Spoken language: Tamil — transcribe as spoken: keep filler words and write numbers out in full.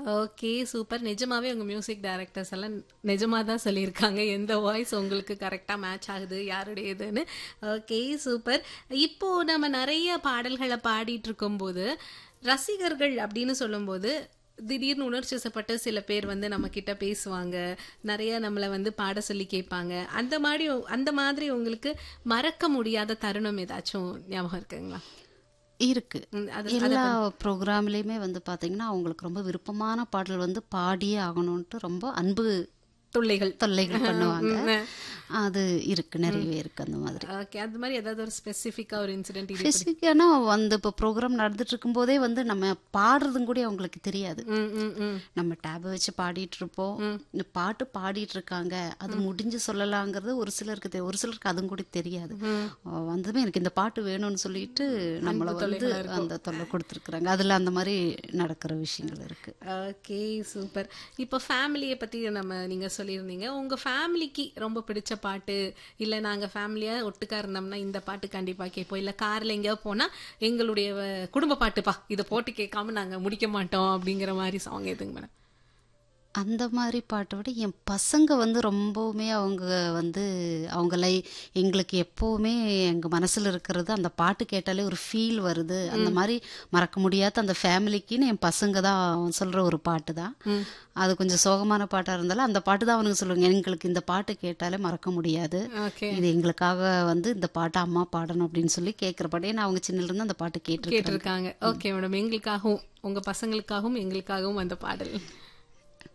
Okay, super. நிஜமாவே உங்க மியூசிக் டைரக்டர்ஸ் எல்லாம் நிஜமா தான் சொல்லியிருக்காங்க எந்த வாய்ஸ் உங்களுக்கு கரெக்டா மேட்ச் ஆகுது யாருடையதுன்னு. Okay, super. இப்போ நம்ம நிறைய பாடல்களை பாடிட்டு இருக்கும்போது ரசிகர்கள் அப்படின்னு சொல்லும்போது திடீர்னு உணர்ச்சிசப்பட்ட சில பேர் வந்து நம்ம கிட்ட பேசுவாங்க, நிறைய நம்மளை வந்து பாட சொல்லி கேட்பாங்க. அந்த மாதிரி அந்த மாதிரி உங்களுக்கு மறக்க முடியாத தருணம் ஏதாச்சும் ஞாபகம் இருக்குங்களா? இருக்கு. ம், அது- எல்லா ப்ரோக்ராம்லேயுமே வந்து பார்த்தீங்கன்னா அவங்களுக்கு ரொம்ப விருப்பமான பாடல் வந்து பாடியே ஆகணும்ன்ட்டு ரொம்ப அன்பு தொல்லைகள். தொல்லைகள் பண்ணுவாங்க. அது இருக்கு, நிறையவே இருக்கு அந்த மாதிரி. ஓகே, அது மாதிரி ஏதாவது ஒரு ஸ்பெசிஃபிக்கா ஒரு இன்சிடென்ட் இது? ஸ்பெசிஃபிக்கானா வந்து இப்போ ப்ரோக்ராம் நடந்துட்டு இருக்கும்போதே வந்து நம்ம பாடுறதும் கூட அவங்களுக்கு தெரியாது. ம், ம், ம். நம்ம டேபை வச்சு பாடிட்டு இருப்போம், இந்த பாட்டு பாடிட்டு இருக்காங்க, அது முடிஞ்சு சொல்லலாங்கிறது ஒரு சிலருக்கு தெ- ஒரு சிலருக்கு அதுவும் கூட தெரியாது. அஹ் வந்ததுமே எனக்கு இந்த பாட்டு வேணும்னு சொல்லிட்டு நம்மளை வந்து அந்த தொல்லை கொடுத்துருக்குறாங்க. அதில் அந்த மாதிரி நடக்கிற விஷயங்கள் இருக்கு. Okay, super. இப்போ ஃபேமிலியை பற்றி நம்ம நீங்கள் சொல்லியிருந்தீங்க. உங்கள் ஃபேமிலிக்கு ரொம்ப பிடிச்ச பாட்டு, இல்லை நாங்கள் ஃபேமிலியாக ஒட்டுக்கா இருந்தோம்னா இந்த பாட்டு கண்டிப்பாக கேட்போம், இல்லை காரில் எங்கேயாவது போனால் எங்களுடைய வ- குடும்ப பாட்டுப்பா இதை போட்டு கேட்காம நாங்கள் முடிக்க மாட்டோம் அப்படிங்கிற மாதிரி சாங் எதுங்க மேடம்? அந்த மாதிரி பாட்டை விட என் பசங்க வந்து ரொம்பவுமே அவங்க வந்து அவங்கள எங்களுக்கு எப்போவுமே எங்கள் மனசில் இருக்கிறது அந்த பாட்டு கேட்டாலே ஒரு ஃபீல் வருது. அந்த மாதிரி மறக்க முடியாத அந்த ஃபேமிலிக்குன்னு என் பசங்க தான் சொல்கிற ஒரு பாட்டு தான். அது கொஞ்சம் சோகமான பாட்டாக இருந்தாலும் அந்த பாட்டு தான் அவனுக்கு சொல்லுவாங்க, எங்களுக்கு இந்த பாட்டு கேட்டாலே மறக்க முடியாது, ஓகே, இது எங்களுக்காக வந்து இந்த பாட்டை அம்மா பாடணும் அப்படின்னு சொல்லி கேட்குற பாட்டு. ஏன்னா அவங்க சின்னலேருந்து அந்த பாட்டு கேட்டிருக்காங்க. கேட்டிருக்காங்க. ஓகே மேடம், எங்களுக்காகவும் உங்கள் பசங்களுக்காகவும் எங்களுக்காகவும் அந்த பாடல்.